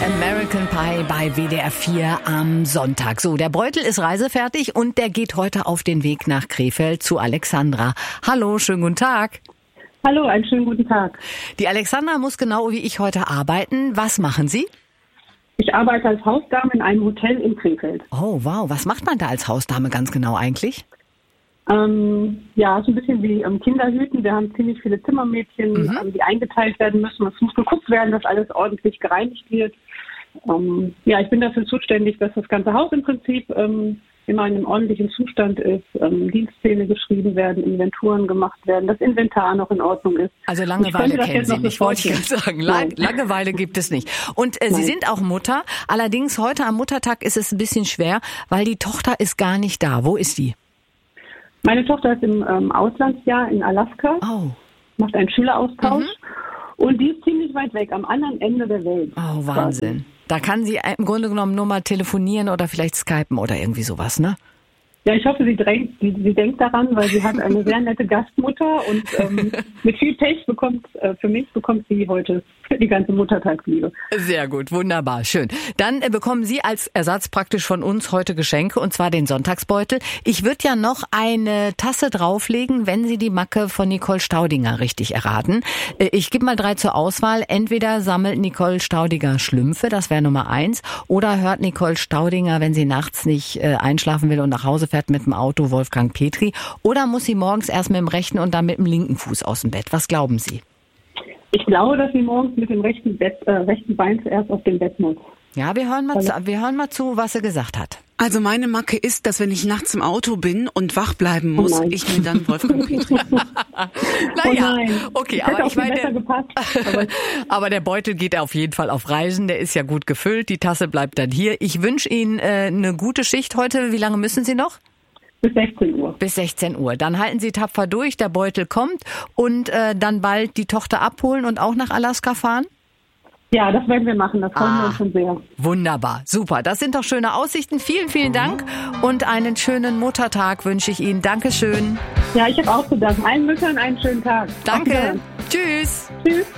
American Pie bei WDR 4 am Sonntag. So, der Beutel ist reisefertig und der geht heute auf den Weg nach Krefeld zu Alexandra. Hallo, schönen guten Tag. Hallo, einen schönen guten Tag. Die Alexandra muss genau wie ich heute arbeiten. Was machen Sie? Ich arbeite als Hausdame in einem Hotel in Krefeld. Oh, wow. Was macht man da als Hausdame ganz genau eigentlich? Ja, so ein bisschen wie Kinderhüten. Wir haben ziemlich viele Zimmermädchen, die eingeteilt werden müssen. Es muss geguckt werden, dass alles ordentlich gereinigt wird. Ich bin dafür zuständig, dass das ganze Haus im Prinzip immer in einem ordentlichen Zustand ist, Dienstpläne geschrieben werden, Inventuren gemacht werden, das Inventar noch in Ordnung ist. Also Langeweile kennen Sie nicht, wollte ich gerade sagen. Langeweile gibt es nicht. Und Sie sind auch Mutter. Allerdings heute am Muttertag ist es ein bisschen schwer, weil die Tochter ist gar nicht da. Wo ist die? Meine Tochter ist im Auslandsjahr in Alaska, macht einen Schüleraustausch und die ist ziemlich weit weg, am anderen Ende der Welt. Oh, Wahnsinn. Da kann sie im Grunde genommen nur mal telefonieren oder vielleicht skypen oder irgendwie sowas, ne? Ja, ich hoffe, sie denkt daran, weil sie hat eine sehr nette Gastmutter und mit viel Pech bekommt sie heute die ganze Muttertagsliebe. Sehr gut, wunderbar, schön. Dann bekommen Sie als Ersatz praktisch von uns heute Geschenke, und zwar den Sonntagsbeutel. Ich würde ja noch eine Tasse drauflegen, wenn Sie die Macke von Nicole Staudinger richtig erraten. Ich gebe mal 3 zur Auswahl. Entweder sammelt Nicole Staudinger Schlümpfe, das wäre Nummer 1, oder hört Nicole Staudinger, wenn sie nachts nicht einschlafen will und nach Hause fährt mit dem Auto, Wolfgang Petri, oder muss sie morgens erst mit dem rechten und dann mit dem linken Fuß aus dem Bett? Was glauben Sie? Ich glaube, dass sie morgens mit dem rechten Bein zuerst auf dem Bett muss. Ja, wir hören mal zu, was sie gesagt hat. Also meine Macke ist, dass wenn ich nachts im Auto bin und wach bleiben muss, ich mir dann Wolfgang Petri. Naja, okay, aber ich meine, gepasst, aber der Beutel geht auf jeden Fall auf Reisen, der ist ja gut gefüllt, die Tasse bleibt dann hier. Ich wünsche Ihnen eine gute Schicht heute. Wie lange müssen Sie noch? Bis 16 Uhr. Bis 16 Uhr. Dann halten Sie tapfer durch, der Beutel kommt und dann bald die Tochter abholen und auch nach Alaska fahren? Ja, das werden wir machen. Das freuen wir uns schon sehr. Wunderbar, super. Das sind doch schöne Aussichten. Vielen, vielen Dank und einen schönen Muttertag wünsche ich Ihnen. Dankeschön. Ja, ich habe auch zu danken. Allen Müttern einen schönen Tag. Danke. Tschüss. Tschüss.